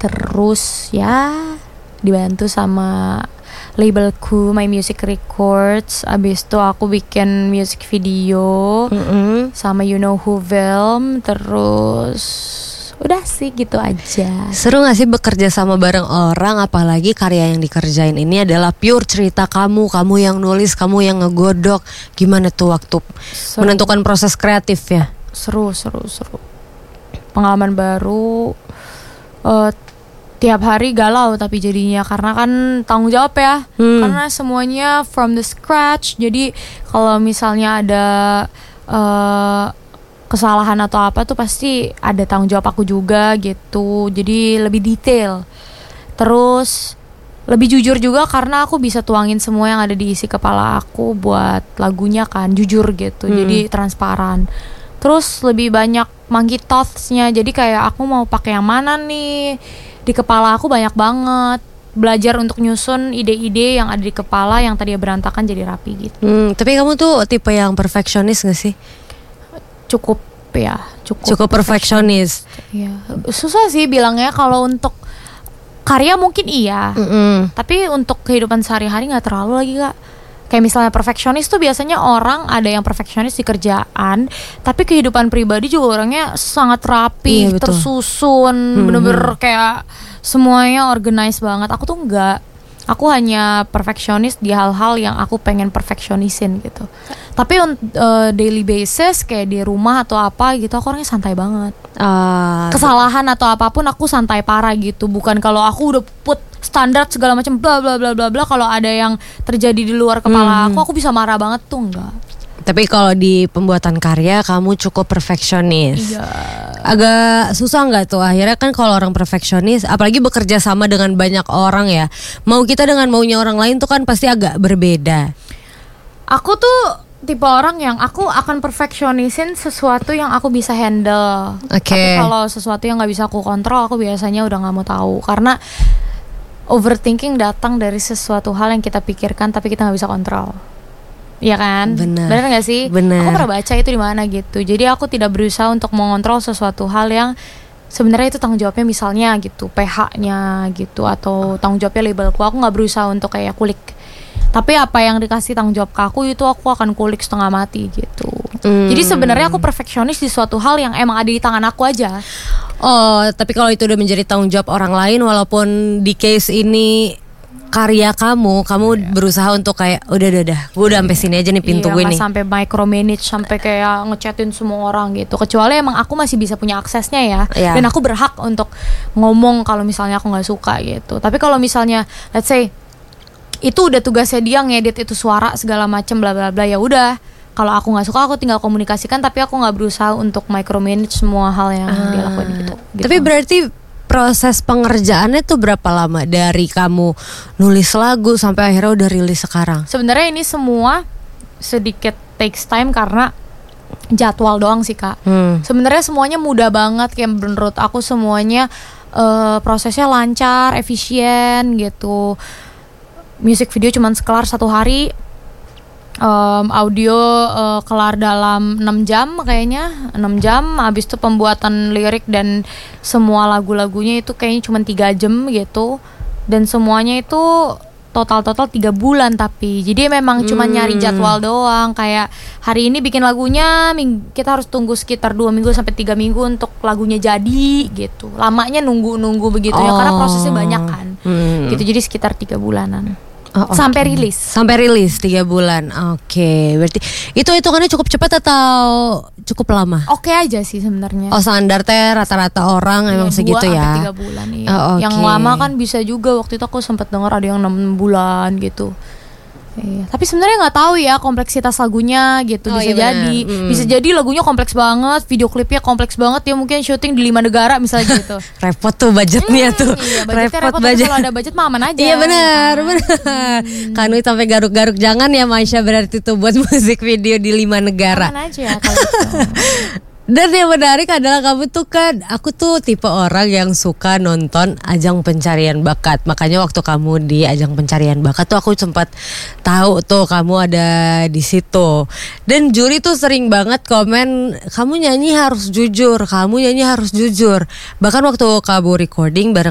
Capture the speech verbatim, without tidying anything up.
Terus ya dibantu sama labelku My Music Records. Abis itu aku bikin music video Mm-mm. sama You Know Who Film. Terus udah sih gitu aja. Seru gak sih bekerja sama bareng orang, apalagi karya yang dikerjain ini adalah pure cerita kamu, kamu yang nulis, kamu yang ngegodok. Gimana tuh waktu Seru. menentukan proses kreatif ya? Seru, seru, seru. Pengalaman baru. uh, Tiap hari galau tapi jadinya, karena kan tanggung jawab ya. Hmm. Karena semuanya from the scratch. Jadi kalau misalnya ada uh, kesalahan atau apa tuh pasti ada tanggung jawab aku juga gitu. Jadi lebih detail. Terus lebih jujur juga karena aku bisa tuangin semua yang ada di isi kepala aku buat lagunya kan, jujur gitu. Hmm. Jadi transparan. Terus lebih banyak monkey thoughts-nya. Jadi kayak aku mau pakai yang mana nih? Di kepala aku banyak banget. Belajar untuk nyusun ide-ide yang ada di kepala yang tadinya berantakan jadi rapi gitu. Hmm, tapi kamu tuh tipe yang perfeksionis gak sih? Cukup ya, cukup. Cukup perfeksionis. Iya. Susah sih bilangnya. Kalau untuk karya mungkin iya. Mm-mm. Tapi untuk kehidupan sehari-hari gak terlalu lagi Kak. Kayak misalnya perfeksionis tuh biasanya orang ada yang perfeksionis di kerjaan, tapi kehidupan pribadi juga orangnya sangat rapi, Iya, betul. tersusun, Hmm. bener-bener kayak semuanya organize banget. Aku tuh enggak. Aku hanya perfeksionis di hal-hal yang aku pengen perfeksionisin gitu. Tapi on uh, daily basis kayak di rumah atau apa gitu, aku orangnya santai banget. Ah, Kesalahan atau apapun aku santai parah gitu. Bukan kalau aku udah put standar segala macam bla bla bla bla bla, kalau ada yang terjadi di luar kepala Hmm. aku aku bisa marah banget tuh enggak. tapi kalau di pembuatan karya kamu cukup perfeksionis. Iya. Agak susah nggak tuh akhirnya kan kalau orang perfeksionis, apalagi bekerja sama dengan banyak orang ya. Mau kita dengan maunya orang lain tuh kan pasti agak berbeda. Aku tuh tipe orang yang aku akan perfeksionisin sesuatu yang aku bisa handle. Oke. Tapi kalau sesuatu yang nggak bisa aku kontrol, aku biasanya udah nggak mau tahu, karena overthinking datang dari sesuatu hal yang kita pikirkan tapi kita nggak bisa kontrol. Iya kan? Benar. Benar nggak sih? Benar. Aku pernah baca itu di mana gitu. Jadi aku tidak berusaha untuk mengontrol sesuatu hal yang sebenarnya itu tanggung jawabnya misalnya gitu, P H-nya gitu, atau tanggung jawabnya labelku. Aku nggak berusaha untuk kayak kulik. Tapi apa yang dikasih tanggung jawab ke aku itu aku akan kulik setengah mati gitu. Hmm. Jadi sebenarnya aku perfeksionis di suatu hal yang emang ada di tangan aku aja. Oh, tapi kalau itu udah menjadi tanggung jawab orang lain, walaupun di case ini karya kamu, kamu Iya. berusaha untuk kayak udah udah udah, gue udah sampai sini aja nih pintu Iya, gue nggak nih. sampai micromanage, sampai kayak ngechatin semua orang gitu. Kecuali emang aku masih bisa punya aksesnya ya, Iya. dan aku berhak untuk ngomong kalau misalnya aku nggak suka gitu. Tapi kalau misalnya, let's say itu udah tugasnya dia ngedit itu suara segala macem bla bla bla, ya udah. Kalau aku nggak suka aku tinggal komunikasikan, tapi aku nggak berusaha untuk micromanage semua hal yang dia lakuin gitu. gitu. Tapi berarti proses pengerjaannya tuh berapa lama dari kamu nulis lagu sampai akhirnya udah rilis sekarang? Sebenarnya ini semua sedikit takes time karena jadwal doang sih Kak. Hmm. Sebenarnya semuanya mudah banget, kayak menurut aku semuanya uh, prosesnya lancar, efisien gitu. Music video cuman sekelar satu hari. Um, audio uh, kelar dalam enam jam kayaknya, enam jam. Habis itu pembuatan lirik dan semua lagu-lagunya itu kayaknya cuma tiga jam gitu. Dan semuanya itu total-total tiga bulan. Tapi jadi memang cuma Hmm. nyari jadwal doang. Kayak hari ini bikin lagunya, ming- kita harus tunggu sekitar dua minggu sampai tiga minggu untuk lagunya jadi gitu. Lamanya nunggu-nunggu begitu ya, karena prosesnya banyak kan. Hmm. Gitu, jadi sekitar tiga bulanan. Oh, oke. Sampai rilis. Sampai rilis tiga bulan. Oke, berarti itu hitungannya cukup cepat atau cukup lama? Oke aja sih sebenarnya. Oh, standar teh rata-rata orang emang Iya, segitu dua ya. sampai tiga bulan iya. Oh, oke. Yang lama kan bisa juga, waktu itu aku sempat dengar ada yang enam bulan gitu. Iya. Tapi sebenarnya nggak tahu ya kompleksitas lagunya gitu. Oh, Bisa iya benar. jadi Mm. bisa jadi lagunya kompleks banget, video klipnya kompleks banget, dia mungkin syuting di lima negara misalnya gitu. Repot tuh budgetnya tuh. Iya, budgetnya repot, tapi kalau ada budget mah aman aja. Iya benar, ya kan? benar. Kanui sampai garuk-garuk jangan ya Maisha berarti tuh buat musik video di lima negara. Aman aja kalau gitu. Dan yang menarik adalah kamu tuh kan, aku tuh tipe orang yang suka nonton ajang pencarian bakat. Makanya waktu kamu di ajang pencarian bakat tuh aku sempat tahu tuh kamu ada di situ. Dan juri tuh sering banget komen, kamu nyanyi harus jujur, kamu nyanyi harus jujur. Bahkan waktu kamu recording bareng